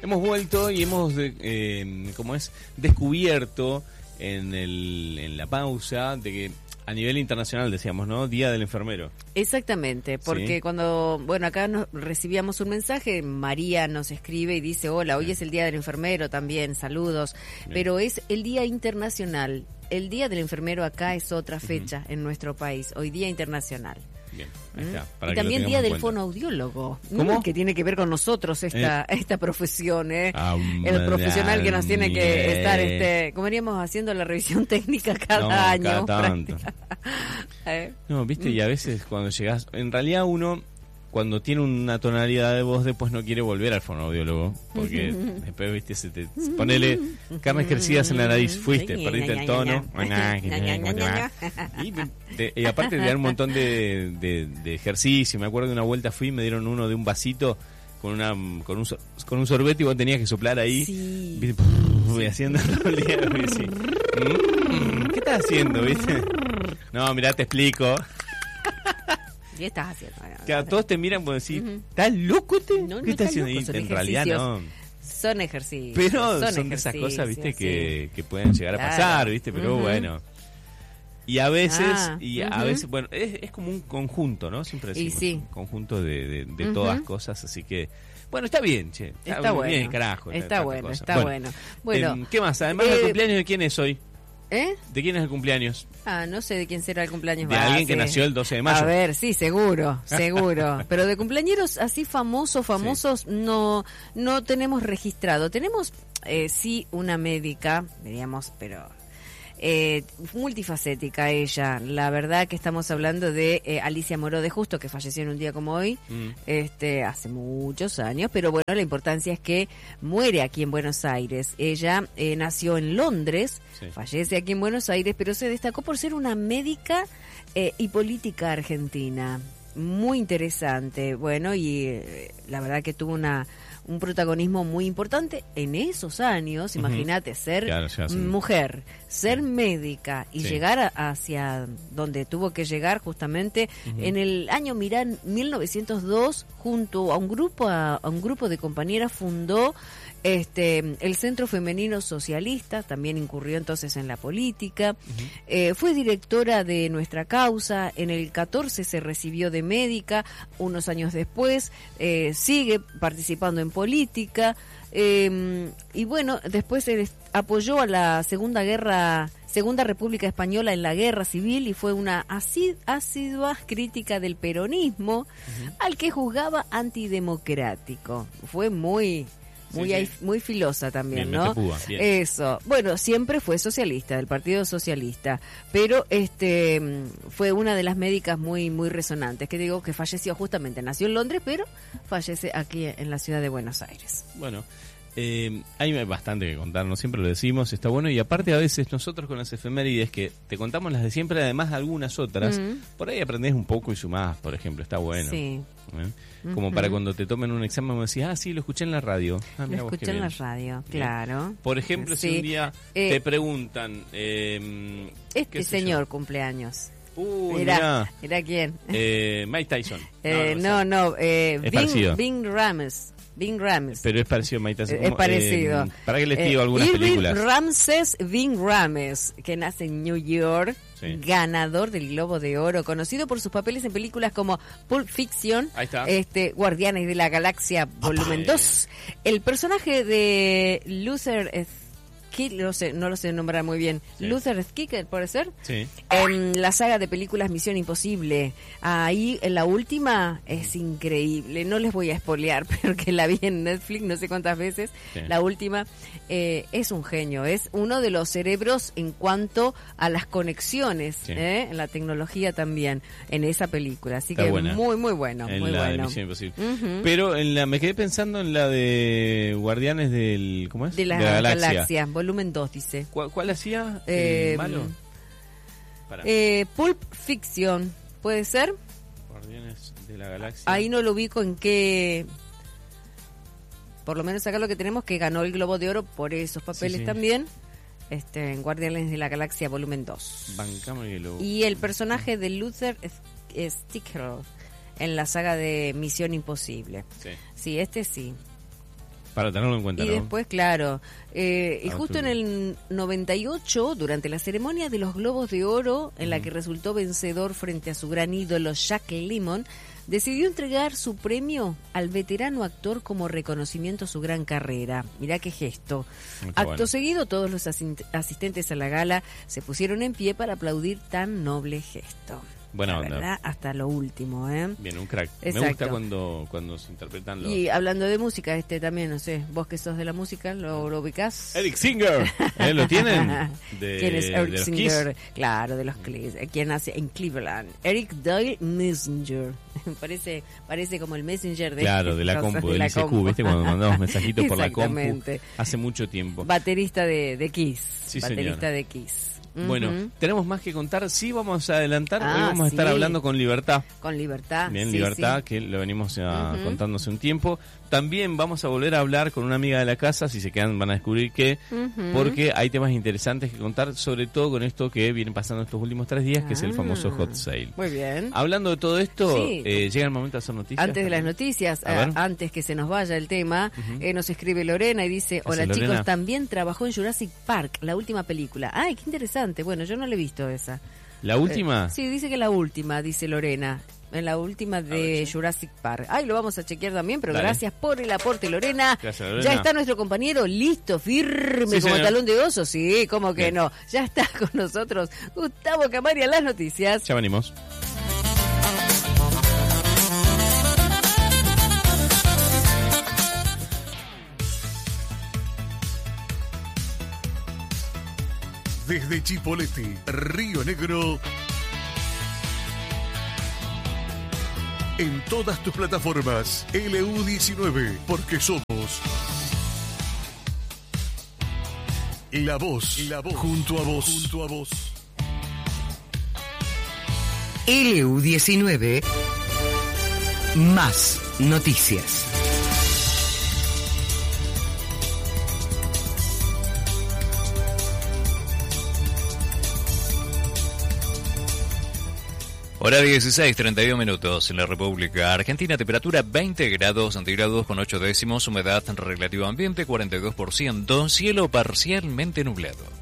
Hemos vuelto y hemos, descubierto en la pausa de que a nivel internacional, decíamos, ¿no? Día del Enfermero. Exactamente, porque ¿Sí? cuando, acá recibíamos un mensaje, María nos escribe y dice, hola, hoy es el Día del Enfermero también, saludos, Bien. pero es el Día Internacional. El Día del Enfermero acá es otra fecha en nuestro país, hoy Día Internacional. Bien, ahí está. Para Y que lo también tengamos Día en del cuenta. fonoaudiólogo, ¿Cómo? que tiene que ver con nosotros esta profesión, el Ah, profesional que nos tiene que estar, bien. como iríamos haciendo la revisión técnica cada No, año. cada tanto. No, viste, y a veces cuando llegas, en realidad uno, cuando tiene una tonalidad de voz, después no quiere volver al fonoaudiólogo, porque después, viste, ponele carnes crecidas en la nariz, fuiste, perdiste el tono, y aparte te dan un montón de ejercicio. Me acuerdo de una vuelta fui y me dieron uno de un vasito con un sorbete y vos tenías que soplar ahí, Sí. ¿viste? Voy haciendo todo el día, y decís, ¿qué estás haciendo, viste? No, mirá, te explico. ¿Qué estás haciendo? Que a todos te miran por decir, ¿estás loco? No, ¿Qué estás haciendo? loco, Y son en realidad ejercicios. no. Son ejercicios. Pero son de esas cosas, viste, que pueden llegar a pasar, viste, pero bueno. Y a veces, bueno, es como un conjunto, ¿no? Siempre decimos, un conjunto de todas cosas, así que, bueno, está bien, che. Está bueno. Bien, carajo. Está bueno, está bueno. Bueno, ¿qué más? Además del cumpleaños, ¿de quién es hoy? ¿Eh? ¿De quién es el cumpleaños? No sé de quién será el cumpleaños. De alguien que nació el 12 de mayo. A ver, sí, seguro. Pero de cumpleañeros así famosos no tenemos registrado. Tenemos, sí, una médica, diríamos, pero multifacética ella. La verdad que estamos hablando de Alicia Moró de Justo, que falleció en un día como hoy, hace muchos años, pero bueno, la importancia es que muere aquí en Buenos Aires. Ella nació en Londres, fallece aquí en Buenos Aires, pero se destacó por ser una médica y política argentina. Muy interesante, bueno, y la verdad que tuvo un protagonismo muy importante en esos años. Imagínate, ser mujer, ser médica y llegar hacia donde tuvo que llegar justamente en el año 1902, junto a un grupo de compañeras fundó el Centro Femenino Socialista. También incurrió entonces en la política. Fue directora de Nuestra Causa. En el 14 se recibió de médica. Unos años después sigue participando en política. Y bueno, después apoyó a la Segunda República Española en la Guerra Civil y fue una asidua crítica del peronismo, al que juzgaba antidemocrático. Fue muy filosa también, bien, ¿no? Bien. Eso. Bueno, siempre fue socialista, del Partido Socialista, pero fue una de las médicas muy resonantes, que digo que falleció justamente, nació en Londres, pero fallece aquí en la ciudad de Buenos Aires. Bueno, hay bastante que contarnos, siempre lo decimos, está bueno, y aparte a veces nosotros con las efemérides que te contamos las de siempre, además de algunas otras, por ahí aprendés un poco y sumás, por ejemplo, está bueno. Sí. Como para cuando te tomen un examen me decís, sí, lo escuché en la radio. Lo escuché en la radio, claro. Por ejemplo, si un día te preguntan... señor cumpleaños. Mirá quién. Mike Tyson. Bing Rames. Pero es parecido a Mike Tyson. Es parecido. Para que les digo algunas películas. Ramses Bing Rames, que nace en New York, ganador del Globo de Oro, conocido por sus papeles en películas como Pulp Fiction, Guardianes de la Galaxia Volumen 2. El personaje de Luther no lo sé nombrar muy bien. Luther Skicker, ¿puede ser? Sí. En la saga de películas Misión Imposible. Ahí, en la última, es increíble. No les voy a spoilear, pero que la vi en Netflix no sé cuántas veces. La última es un genio. Es uno de los cerebros en cuanto a las conexiones, en la tecnología también, en esa película. Así está que buena. muy bueno. En muy la bueno. de Misión Imposible. Pero me quedé pensando en la de Guardianes del... ¿Cómo es? De la Galaxia. Volumen 2, dice. ¿Cuál hacía? ¿Malo? Pulp Fiction, ¿puede ser? Guardianes de la Galaxia. Ahí no lo ubico en qué... Por lo menos acá lo que tenemos, que ganó el Globo de Oro por esos papeles también. En Guardianes de la Galaxia Volumen 2. Y el personaje de Luther Sticker en la saga de Misión Imposible. Sí, sí. Para tenerlo en cuenta, y ¿no? después, claro, y justo en el 98, durante la ceremonia de los Globos de Oro, en la que resultó vencedor frente a su gran ídolo Jack Lemmon, decidió entregar su premio al veterano actor como reconocimiento a su gran carrera. Mirá qué gesto. Acto seguido, todos los asistentes a la gala se pusieron en pie para aplaudir tan noble gesto. Buena onda. ¿Verdad? Hasta lo último, ¿eh? Bien, un crack. Exacto. Me gusta cuando se interpretan los... Y hablando de música, también, no sé, vos que sos de la música, ¿lo ubicás? Eric Singer, ¿lo tienen? ¿Quién es Eric Singer? Claro, de los Kiss. ¿Quién nace en Cleveland? Eric Doyle Messenger. parece como el Messenger de... Claro, de la compu, del ICQ, ¿viste? Cuando mandamos mensajitos por la compu hace mucho tiempo. Baterista de Kiss. Sí, baterista señora. de Kiss. Bueno, tenemos más que contar. Sí, vamos a adelantar. Hoy vamos a estar hablando con Libertad. Con Libertad. Bien, Libertad, que lo venimos contando hace un tiempo. También vamos a volver a hablar con una amiga de la casa. Si se quedan van a descubrir qué. Porque hay temas interesantes que contar, sobre todo con esto que viene pasando estos últimos 3 días, que es el famoso hot sale. Muy bien. Hablando de todo esto, llega el momento de hacer noticias. Antes de las noticias, antes que se nos vaya el tema, nos escribe Lorena y dice: hola chicos, Lorena? También trabajó en Jurassic Park, la última película. Ay, qué interesante. Bueno, yo no la he visto esa. ¿La última? Sí, dice que la última, dice Lorena. En la última de Jurassic Park. Ay, lo vamos a chequear también, pero gracias por el aporte, Lorena. Gracias, Lorena. Ya está nuestro compañero listo, firme, como talón de oso. Sí, ¿cómo que no? Ya está con nosotros Gustavo Camaria en las noticias. Ya venimos. Desde Chipoleti, Río Negro, en todas tus plataformas, LU19, porque somos la voz, junto a vos. LU19, más noticias. Hora 16:31 minutos en la República Argentina, temperatura 20 grados centígrados con 8 décimos, humedad relativa ambiente 42%, cielo parcialmente nublado.